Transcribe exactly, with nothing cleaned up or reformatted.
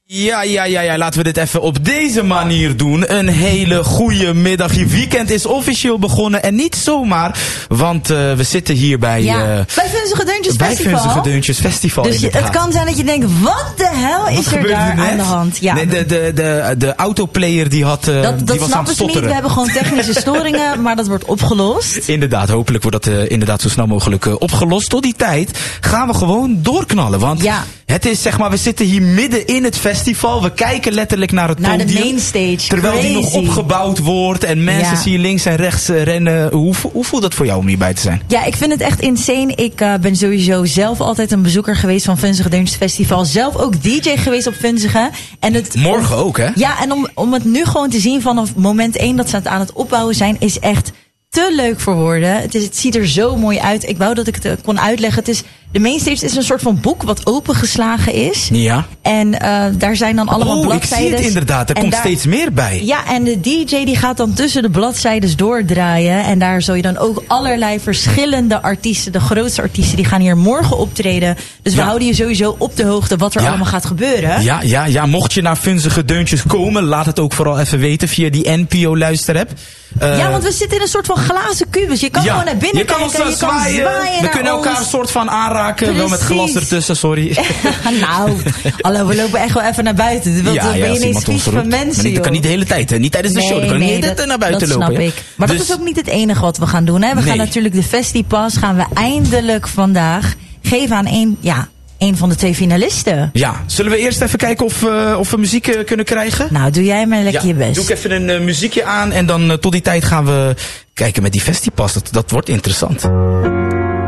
Ja, ja, ja, ja, laten we dit even op deze manier doen. Een hele goede middag. Je weekend is officieel begonnen en niet zomaar, want uh, we zitten hier bij... Uh, ja, bij Vunzige Deuntjes bij Festival. Vunzige Deuntjes Festival. Dus het kan zijn dat je denkt, wat de hel is wat er daar er aan de hand? Ja. Nee, de, de, de, de autoplayer die had uh, dat, die dat was aan het snappen ze niet. stotteren. We hebben gewoon technische storingen, maar dat wordt opgelost. Inderdaad, hopelijk wordt dat uh, inderdaad zo snel mogelijk uh, opgelost. Tot die tijd gaan we gewoon doorknallen, want ja. het is zeg maar, we zitten hier midden in het festival. We kijken letterlijk naar het naar podium. de mainstage. Terwijl Crazy. die nog opgebouwd wordt en mensen ja. zie je links en rechts uh, rennen. Hoe, hoe voelt dat voor jou om hierbij te zijn? Ja, ik vind het echt insane. Ik uh, ben sowieso zelf altijd een bezoeker geweest van Vunzige Deuntjes Festival. Zelf ook D J geweest op Vunzige. En het, Morgen om, ook, hè? Ja, en om, om het nu gewoon te zien vanaf moment één dat ze het aan het opbouwen zijn, is echt te leuk voor woorden. Het, is, het ziet er zo mooi uit. Ik wou dat ik het uh, kon uitleggen. Het is, de mainstage is een soort van boek wat opengeslagen is. Ja. En uh, daar zijn dan allemaal oh, bladzijden. Ik zie het inderdaad. Er en komt daar, steeds meer bij. Ja, en de D J die gaat dan tussen de bladzijdes doordraaien. En daar zul je dan ook allerlei verschillende artiesten, de grootste artiesten, die gaan hier morgen optreden. Dus we ja. houden je sowieso op de hoogte wat er ja. allemaal gaat gebeuren. Ja, ja, ja, mocht je naar Vunzige Deuntjes komen, laat het ook vooral even weten via die N P O-luisterapp. Uh, ja, want we zitten in een soort van glazen kubus. Je kan ja, gewoon naar binnen je kan kijken, ons je kan zwaaien. zwaaien we kunnen ons. elkaar een soort van aanraken, Precies. wel met glas ertussen, sorry. nou, hallo, we lopen echt wel even naar buiten. Want ja, dan ja, ben je ineens vies van mensen, maar dat kan niet de hele tijd, hè? Niet tijdens de nee, show, dan kan nee, niet dat, naar buiten dat lopen. Dat snap ik. Maar dus, dat is ook niet het enige wat we gaan doen, hè. We nee. gaan natuurlijk de Festipass gaan we eindelijk vandaag geven aan één, ja, een van de twee finalisten. Ja, zullen we eerst even kijken of, uh, of we muziek uh, kunnen krijgen? Nou, doe jij maar lekker ja, je best. Doe ik even een uh, muziekje aan en dan uh, tot die tijd gaan we kijken met die Festipass. Dat, dat wordt interessant.